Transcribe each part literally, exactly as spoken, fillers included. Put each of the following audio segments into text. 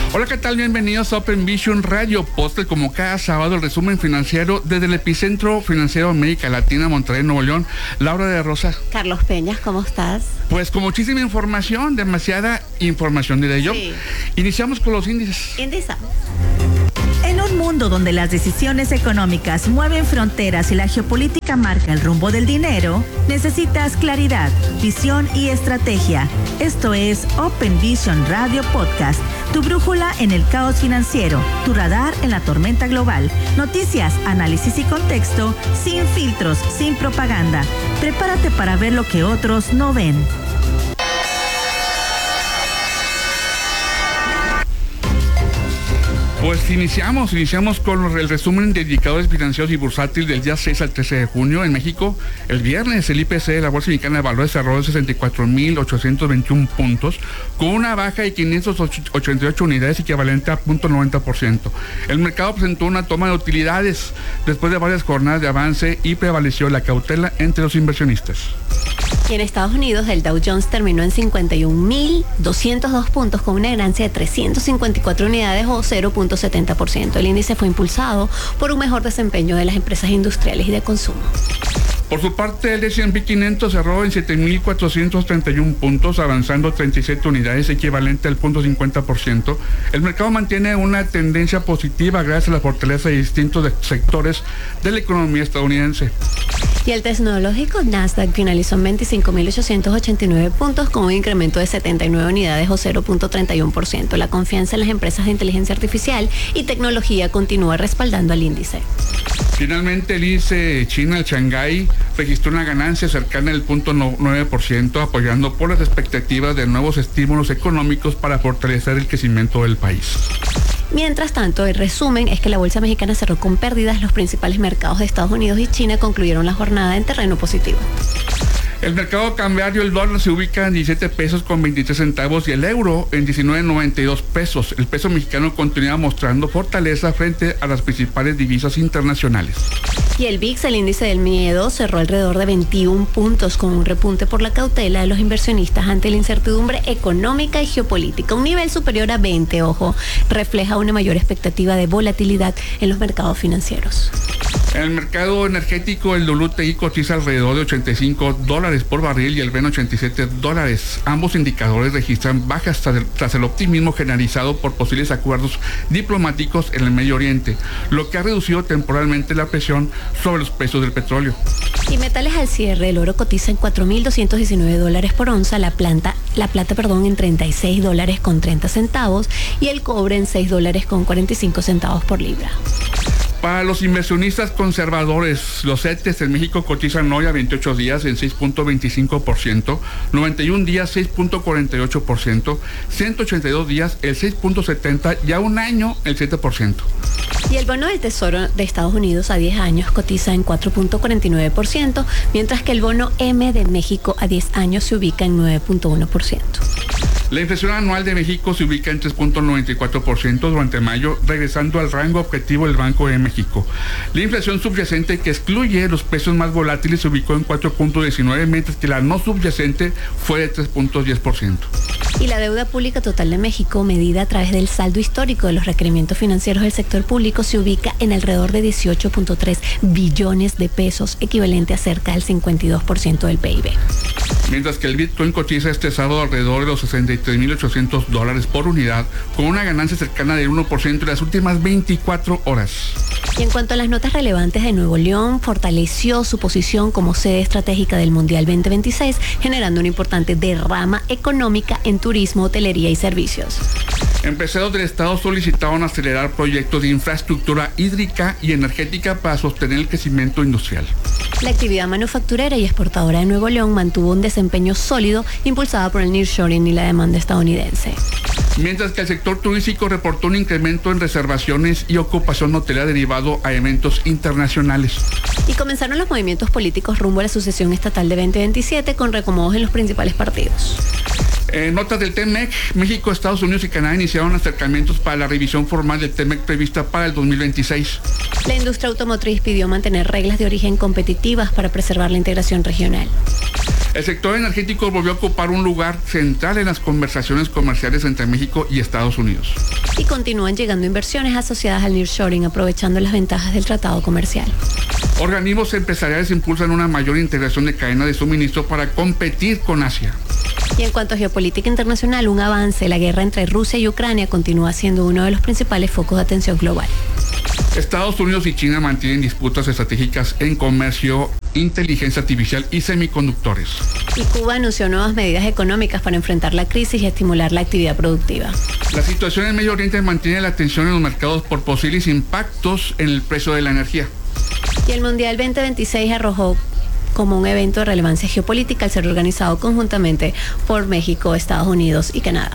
Hola, ¿qué tal? Bienvenidos a Open Vision Radio Podcast, como cada sábado, el resumen financiero desde el epicentro financiero de América Latina, Monterrey, Nuevo León. Laura de Rosa. Carlos Peñas, ¿cómo estás? Pues con muchísima información, demasiada información, diré yo. Sí. Iniciamos con los índices. Índice. En un mundo donde las decisiones económicas mueven fronteras y la geopolítica marca el rumbo del dinero, necesitas claridad, visión y estrategia. Esto es Open Vision Radio Podcast, tu brújula en el caos financiero, tu radar en la tormenta global. Noticias, análisis y contexto, sin filtros, sin propaganda. Prepárate para ver lo que otros no ven. Pues iniciamos, iniciamos con el resumen de indicadores financieros y bursátiles del día seis al trece de junio. En México, el viernes, el I P C de la Bolsa Mexicana de Valores cerró en sesenta y cuatro mil ochocientos veintiún puntos, con una baja de quinientas ochenta y ocho unidades, equivalente a cero punto noventa por ciento. El mercado presentó una toma de utilidades después de varias jornadas de avance y prevaleció la cautela entre los inversionistas. Y en Estados Unidos, el Dow Jones terminó en cincuenta y un mil doscientos dos puntos con una ganancia de trescientas cincuenta y cuatro unidades o cero punto setenta por ciento. El índice fue impulsado por un mejor desempeño de las empresas industriales y de consumo. Por su parte, el S and P quinientos cerró en siete mil cuatrocientos treinta y un puntos, avanzando treinta y siete unidades, equivalente al cero punto cincuenta por ciento. El mercado mantiene una tendencia positiva gracias a la fortaleza de distintos sectores de la economía estadounidense. Y el tecnológico Nasdaq finalizó en veinticinco mil ochocientos ochenta y nueve puntos con un incremento de setenta y nueve unidades o cero punto treinta y uno por ciento. La confianza en las empresas de inteligencia artificial y tecnología continúa respaldando al índice. Finalmente, el índice China, el Shanghái, registró una ganancia cercana al cero punto nueve por ciento, apoyando por las expectativas de nuevos estímulos económicos para fortalecer el crecimiento del país. Mientras tanto, el resumen es que la bolsa mexicana cerró con pérdidas. Los principales mercados de Estados Unidos y China concluyeron la jornada en terreno positivo. El mercado cambiario, el dólar se ubica en diecisiete pesos con veintitrés centavos y el euro en diecinueve noventa y dos pesos. El peso mexicano continúa mostrando fortaleza frente a las principales divisas internacionales. Y el V I X, el índice del miedo, cerró alrededor de veintiún puntos con un repunte por la cautela de los inversionistas ante la incertidumbre económica y geopolítica. Un nivel superior a veinte, ojo, refleja una mayor expectativa de volatilidad en los mercados financieros. En el mercado energético, el W T I cotiza alrededor de ochenta y cinco dólares por barril y el Brent ochenta y siete dólares. Ambos indicadores registran bajas tras el optimismo generalizado por posibles acuerdos diplomáticos en el Medio Oriente, lo que ha reducido temporalmente la presión sobre los precios del petróleo. Y metales al cierre, el oro cotiza en cuatro mil doscientos diecinueve dólares por onza, la plata, la plata perdón, en treinta y seis dólares con treinta centavos y el cobre en seis dólares con cuarenta y cinco centavos por libra. Para los inversionistas conservadores, los C E T E S en México cotizan hoy a veintiocho días en seis punto veinticinco por ciento, noventa y un días seis punto cuarenta y ocho por ciento, ciento ochenta y dos días el seis punto setenta por ciento y a un año el siete por ciento. Y el bono del Tesoro de Estados Unidos a diez años cotiza en cuatro punto cuarenta y nueve por ciento, mientras que el bono M de México a diez años se ubica en nueve punto uno por ciento. La inflación anual de México se ubica en tres punto noventa y cuatro por ciento durante mayo, regresando al rango objetivo del Banco de México. La inflación subyacente, que excluye los precios más volátiles, se ubicó en cuatro punto diecinueve, mientras que la no subyacente fue de tres punto diez por ciento. Y la deuda pública total de México, medida a través del saldo histórico de los requerimientos financieros del sector público, se ubica en alrededor de dieciocho punto tres billones de pesos, equivalente a cerca del cincuenta y dos por ciento del P I B. Mientras que el Bitcoin cotiza este sábado alrededor de los sesenta y tres mil ochocientos dólares por unidad, con una ganancia cercana del uno por ciento en las últimas veinticuatro horas. Y en cuanto a las notas relevantes de Nuevo León, fortaleció su posición como sede estratégica del Mundial veinte veintiséis, generando una importante derrama económica en turismo, hotelería y servicios. Empresarios del estado solicitaron acelerar proyectos de infraestructura hídrica y energética para sostener el crecimiento industrial. La actividad manufacturera y exportadora de Nuevo León mantuvo un desempeño sólido, impulsada por el nearshoring y la demanda estadounidense. Mientras que el sector turístico reportó un incremento en reservaciones y ocupación hotelera derivado a eventos internacionales. Y comenzaron los movimientos políticos rumbo a la sucesión estatal de veinte veintisiete con reacomodos en los principales partidos. En notas del TEMEC, México, Estados Unidos y Canadá iniciaron acercamientos para la revisión formal del TEMEC prevista para el dos mil veintiséis. La industria automotriz pidió mantener reglas de origen competitivas para preservar la integración regional. El sector energético volvió a ocupar un lugar central en las conversaciones comerciales entre México y Estados Unidos. Y continúan llegando inversiones asociadas al nearshoring, aprovechando las ventajas del tratado comercial. Organismos empresariales impulsan una mayor integración de cadena de suministro para competir con Asia. Y en cuanto a geopolítica internacional, un avance, la guerra entre Rusia y Ucrania continúa siendo uno de los principales focos de atención global. Estados Unidos y China mantienen disputas estratégicas en comercio, inteligencia artificial y semiconductores. Y Cuba anunció nuevas medidas económicas para enfrentar la crisis y estimular la actividad productiva. La situación en Medio Oriente mantiene la atención en los mercados por posibles impactos en el precio de la energía. Y el Mundial veinte veintiséis arrojó como un evento de relevancia geopolítica al ser organizado conjuntamente por México, Estados Unidos y Canadá.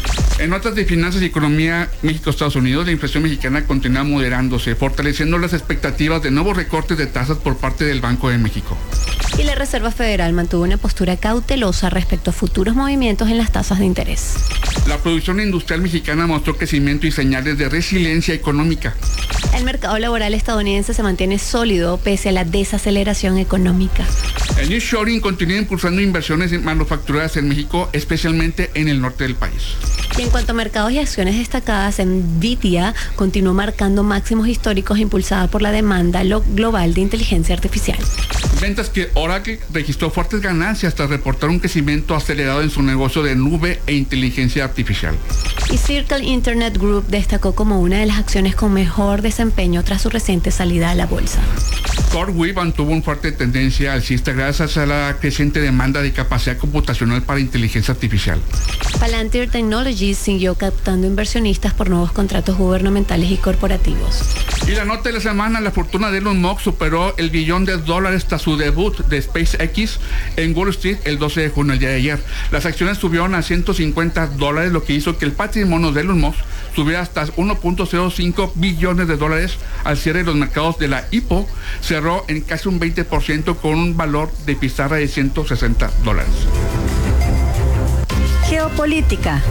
En notas de finanzas y economía, México-Estados Unidos, la inflación mexicana continúa moderándose, fortaleciendo las expectativas de nuevos recortes de tasas por parte del Banco de México. Y la Reserva Federal mantuvo una postura cautelosa respecto a futuros movimientos en las tasas de interés. La producción industrial mexicana mostró crecimiento y señales de resiliencia económica. El mercado laboral estadounidense se mantiene sólido pese a la desaceleración económica. El nearshoring continúa impulsando inversiones manufactureras en México, especialmente en el norte del país. Y en cuanto a mercados y acciones destacadas, Nvidia continuó marcando máximos históricos impulsada por la demanda global de inteligencia artificial. Ventas que Oracle registró fuertes ganancias tras reportar un crecimiento acelerado en su negocio de nube e inteligencia artificial. Y Circle Internet Group destacó como una de las acciones con mejor desempeño tras su reciente salida a la bolsa. CoreWeave mantuvo una fuerte tendencia alcista gracias a la creciente demanda de capacidad computacional para inteligencia artificial. Palantir Technologies siguió captando inversionistas por nuevos contratos gubernamentales y corporativos. Y la nota de la semana, la fortuna de Elon Musk superó el billón de dólares tras su debut de SpaceX en Wall Street el doce de junio, el día de ayer. Las acciones subieron a ciento cincuenta dólares, lo que hizo que el patrimonio de Elon Musk subiera hasta uno punto cero cinco billones de dólares al cierre de los mercados de la I P O. Cerró en casi un veinte por ciento con un valor de pizarra de ciento sesenta dólares. Geopolítica.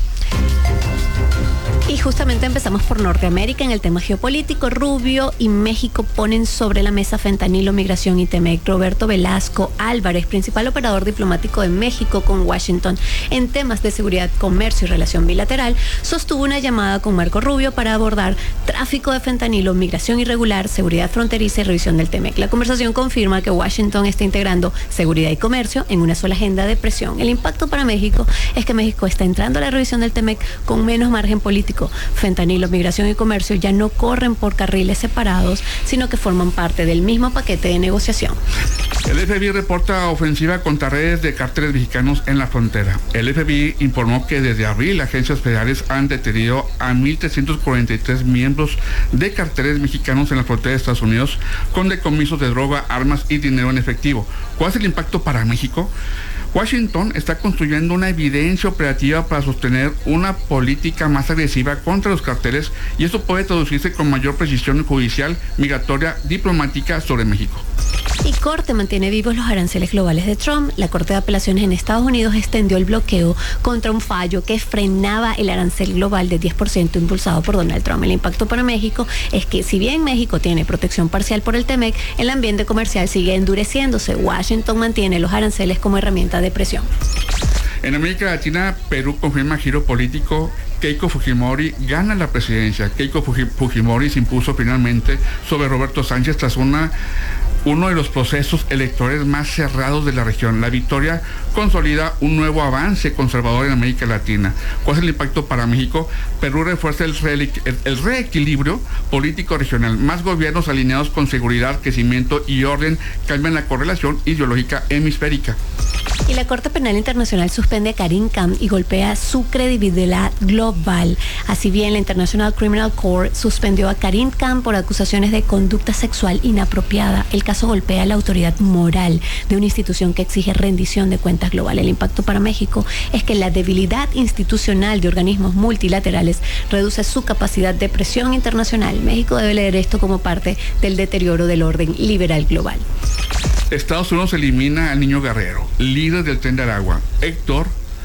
Y justamente empezamos por Norteamérica en el tema geopolítico. Rubio y México ponen sobre la mesa fentanilo, migración y TEMEC. Roberto Velasco Álvarez, principal operador diplomático de México con Washington en temas de seguridad, comercio y relación bilateral, sostuvo una llamada con Marco Rubio para abordar tráfico de fentanilo, migración irregular, seguridad fronteriza y revisión del TEMEC. La conversación confirma que Washington está integrando seguridad y comercio en una sola agenda de presión. El impacto para México es que México está entrando a la revisión del TEMEC con menos margen político. Fentanilo, migración y comercio ya no corren por carriles separados, sino que forman parte del mismo paquete de negociación. El F B I reporta ofensiva contra redes de cárteles mexicanos en la frontera. El F B I informó que desde abril agencias federales han detenido a mil trescientos cuarenta y tres miembros de cárteles mexicanos en la frontera de Estados Unidos con decomisos de droga, armas y dinero en efectivo. ¿Cuál es el impacto para México? Washington está construyendo una evidencia operativa para sostener una política más agresiva contra los carteles y esto puede traducirse con mayor precisión judicial, migratoria, diplomática sobre México. Y Corte mantiene vivos los aranceles globales de Trump. La Corte de Apelaciones en Estados Unidos extendió el bloqueo contra un fallo que frenaba el arancel global de diez por ciento impulsado por Donald Trump. El impacto para México es que si bien México tiene protección parcial por el TEMEC, el ambiente comercial sigue endureciéndose. Washington mantiene los aranceles como herramienta de presión. En América Latina, Perú confirma giro político. Keiko Fujimori gana la presidencia. Keiko Fujimori se impuso finalmente sobre Roberto Sánchez tras una uno de los procesos electorales más cerrados de la región. La victoria consolida un nuevo avance conservador en América Latina. ¿Cuál es el impacto para México? Perú refuerza el, re el, el reequilibrio político regional. Más gobiernos alineados con seguridad, crecimiento y orden cambian la correlación ideológica hemisférica. Y la Corte Penal Internacional suspende a Karim Khan y golpea su credibilidad global. Así bien, la International Criminal Court suspendió a Karim Khan por acusaciones de conducta sexual inapropiada. El caso golpea la autoridad moral de una institución que exige rendición de cuentas global. El impacto para México es que la debilidad institucional de organismos multilaterales reduce su capacidad de presión internacional. México debe leer esto como parte del deterioro del orden liberal global. Estados Unidos elimina al niño guerrero, líder del Tren de Aragua. Héctor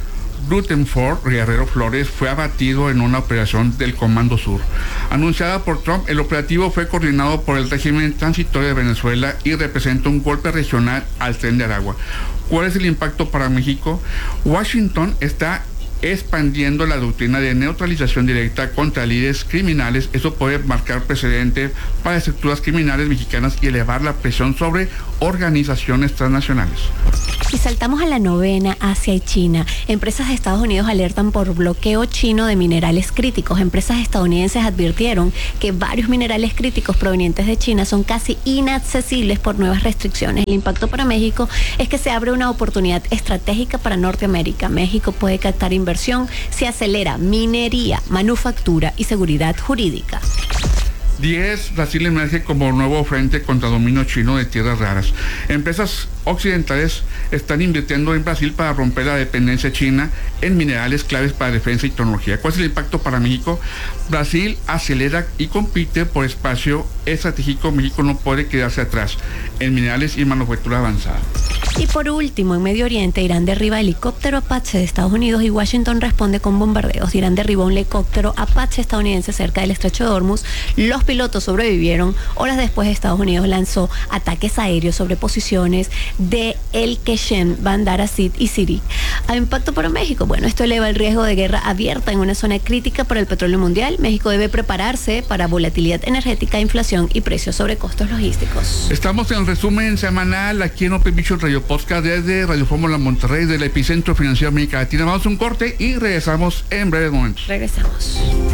Rutherford Guerrero Flores fue abatido en una operación del Comando Sur. Anunciada por Trump, el operativo fue coordinado por el régimen transitorio de Venezuela y representa un golpe regional al Tren de Aragua. ¿Cuál es el impacto para México? Washington está expandiendo la doctrina de neutralización directa contra líderes criminales. Eso puede marcar precedente para estructuras criminales mexicanas y elevar la presión sobre organizaciones transnacionales. Y saltamos a la novena, Asia y China. Empresas de Estados Unidos alertan por bloqueo chino de minerales críticos. Empresas estadounidenses advirtieron que varios minerales críticos provenientes de China son casi inaccesibles por nuevas restricciones. El impacto para México es que se abre una oportunidad estratégica para Norteamérica. México puede captar inversión si acelera minería, manufactura y seguridad jurídica. diez. Brasil emerge como nuevo frente contra dominio chino de tierras raras. Empresas occidentales están invirtiendo en Brasil para romper la dependencia china en minerales claves para defensa y tecnología. ¿Cuál es el impacto para México? Brasil acelera y compite por espacio estratégico. México no puede quedarse atrás en minerales y manufactura avanzada. Y por último, en Medio Oriente, Irán derriba helicóptero Apache de Estados Unidos y Washington responde con bombardeos. Irán derribó un helicóptero Apache estadounidense cerca del estrecho de Hormuz. Los pilotos sobrevivieron. Horas después, Estados Unidos lanzó ataques aéreos sobre posiciones de El Keshem, Bandar Asid y Siri. ¿A impacto para México? Bueno, esto eleva el riesgo de guerra abierta en una zona crítica para el petróleo mundial. México debe prepararse para volatilidad energética, inflación y precios sobre costos logísticos. Estamos en el resumen semanal aquí en Open Vision Radio Podcast desde Radio Fórmula Monterrey, del epicentro financiero de América Latina. Vamos a un corte y regresamos en breves momentos. Regresamos.